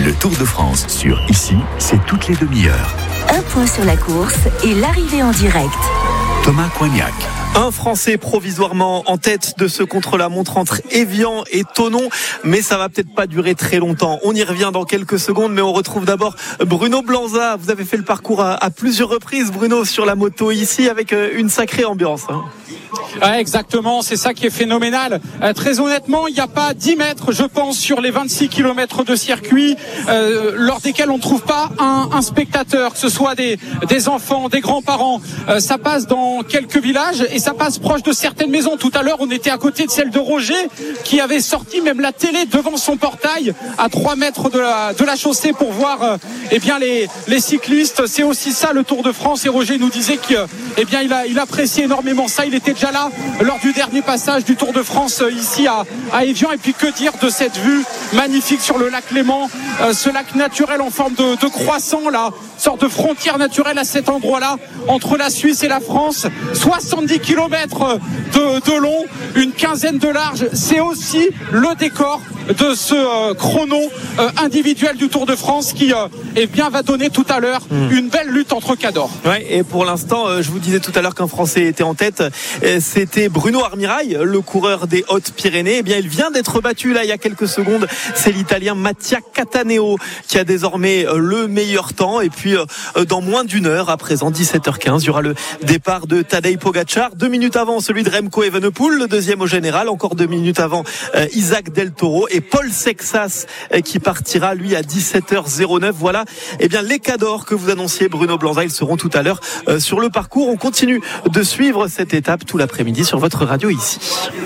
Le Tour de France sur Ici, c'est toutes les demi-heures. Un point sur la course et l'arrivée en direct. Thomas Coignac. Un Français provisoirement en tête de ce contre-la-montre entre Évian et Thonon, mais ça va peut-être pas durer très longtemps. On y revient dans quelques secondes, mais on retrouve d'abord Bruno Blanza. Vous avez fait le parcours à plusieurs reprises, Bruno, sur la moto ici, avec une sacrée ambiance. Ouais, exactement, c'est ça qui est phénoménal. Très honnêtement, il n'y a pas 10 mètres, je pense, sur les 26 km de circuit lors desquels on ne trouve pas un spectateur, que ce soit des enfants, des grands-parents. Ça passe dans quelques villages et ça passe proche de certaines maisons. Tout à l'heure, on était à côté de celle de Roger qui avait sorti même la télé devant son portail à 3 mètres de la chaussée pour voir les cyclistes. C'est aussi ça le Tour de France, et Roger nous disait qu'il appréciait énormément ça. Il était déjà là lors du dernier passage du Tour de France ici à Évian. Et puis que dire de cette vue magnifique sur le lac Léman, ce lac naturel en forme de croissant là, sorte de frontière naturelle à cet endroit-là entre la Suisse et la France. 70 km de long, une quinzaine de large. C'est aussi le décor de ce chrono individuel du Tour de France qui va donner tout à l'heure une belle lutte entre cadors. Ouais, et pour l'instant, je vous disais tout à l'heure qu'un Français était en tête. C'était Bruno Armirail, le coureur des Hautes-Pyrénées. Eh bien, il vient d'être battu là il y a quelques secondes. C'est l'Italien Mattia Cattaneo qui a désormais le meilleur temps. Et puis, dans moins d'une heure, à présent 17h15, il y aura le départ de Tadej Pogačar. 2 minutes avant, celui de Remco Evenepoel, le deuxième au général. Encore 2 minutes avant, Isaac Del Toro et Paul Sexas qui partira lui à 17h09. Voilà, les cadors que vous annonciez, Bruno Blanza, ils seront tout à l'heure sur le parcours. On continue de suivre cette étape tout l'après-midi sur votre radio ici.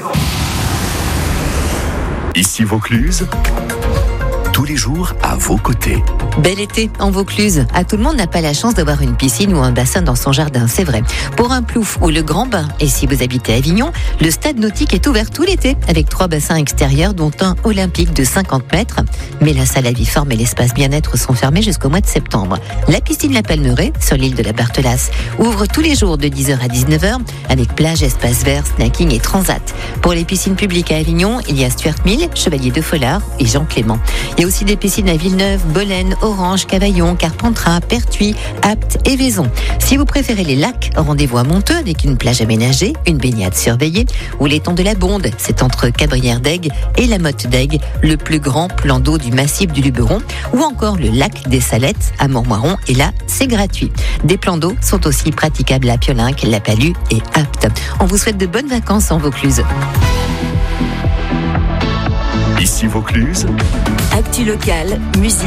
Ici Vaucluse, tous les jours à vos côtés. Bel été en Vaucluse. Tout le monde n'a pas la chance d'avoir une piscine ou un bassin dans son jardin, c'est vrai. Pour un plouf ou le grand bain, et si vous habitez à Avignon, le stade nautique est ouvert tout l'été avec 3 bassins extérieurs dont un olympique de 50 mètres. Mais la salle à vie forme et l'espace bien-être sont fermés jusqu'au mois de septembre. La piscine La Palmeraie, sur l'île de la Barthelasse, ouvre tous les jours de 10h à 19h avec plage, espace vert, snacking et transat. Pour les piscines publiques à Avignon, il y a Stuart Mill, Chevalier de Folard et Jean Clément. Il y a aussi des piscines à Villeneuve, Bolène, Orange, Cavaillon, Carpentras, Pertuis, Apt et Vaison. Si vous préférez les lacs, rendez-vous à Monteux avec une plage aménagée, une baignade surveillée, ou l'étang de la Bonde, c'est entre Cabrières d'Aigues et la Motte d'Aigues, le plus grand plan d'eau du massif du Luberon, ou encore le lac des Salettes à Montmoiron, et là, c'est gratuit. Des plans d'eau sont aussi praticables à Piolinc, La Palue et Apt. On vous souhaite de bonnes vacances en Vaucluse. Ici Vaucluse. Actu locale, musique.